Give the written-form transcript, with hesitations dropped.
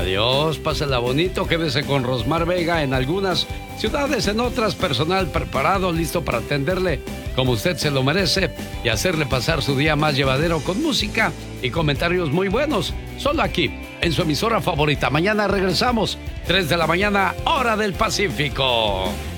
Adiós, pásala bonito, quédese con Rosmar Vega en algunas ciudades, en otras personal preparado, listo para atenderle como usted se lo merece y hacerle pasar su día más llevadero con música y comentarios muy buenos. Solo aquí, en su emisora favorita. Mañana regresamos, 3 de la mañana, hora del Pacífico.